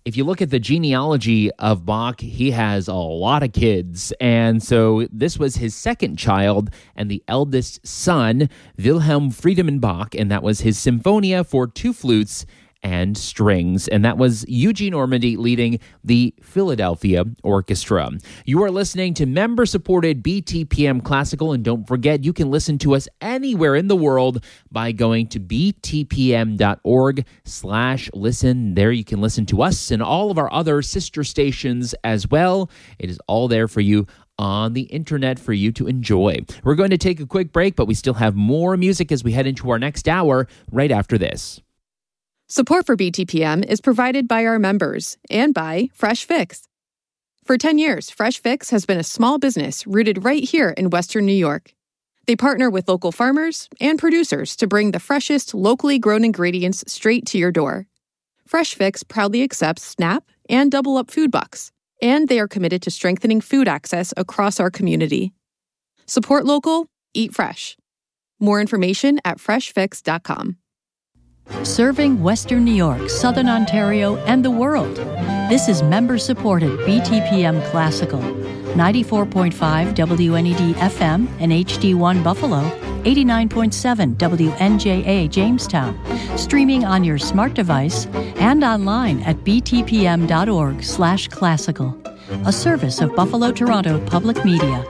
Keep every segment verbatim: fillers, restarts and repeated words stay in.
if you look at the genealogy of Bach, he has a lot of kids. And so this was his second child and the eldest son, Wilhelm Friedemann Bach, and that was his Symphonia for two flutes and strings. And that was Eugene Ormandy leading the Philadelphia Orchestra. You are listening to member-supported B T P M Classical, and don't forget, you can listen to us anywhere in the world by going to btpm.org slash listen. There you can listen to us and all of our other sister stations as well. It is all there for you on the internet for you to enjoy. We're going to take a quick break, but we still have more music as we head into our next hour right after this. Support for B T P M is provided by our members and by Fresh Fix. For ten years, Fresh Fix has been a small business rooted right here in Western New York. They partner with local farmers and producers to bring the freshest, locally grown ingredients straight to your door. Fresh Fix proudly accepts SNAP and Double Up food bucks, and they are committed to strengthening food access across our community. Support local, eat fresh. More information at fresh fix dot com. Serving Western New York, Southern Ontario, and the world. This is member-supported B T P M Classical. ninety-four point five W N E D F M and H D one Buffalo, eighty-nine point seven W N J A Jamestown. Streaming on your smart device and online at btpm.org slash classical. A service of Buffalo Toronto Public Media.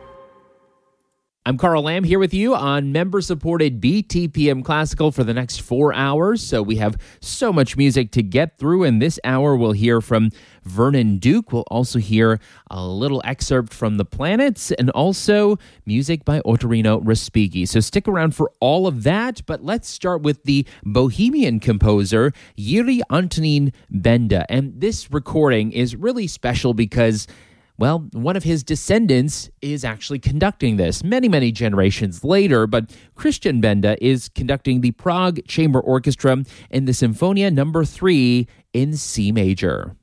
I'm Carl Lamb here with you on member-supported B T P M Classical for the next four hours. So we have so much music to get through. In this hour, we'll hear from Vernon Duke. We'll also hear a little excerpt from The Planets and also music by Ottorino Respighi. So stick around for all of that. But let's start with the Bohemian composer, Jiří Antonín Benda. And this recording is really special because, well, one of his descendants is actually conducting this many, many generations later, but Christian Benda is conducting the Prague Chamber Orchestra in the Symphonia number three in C major.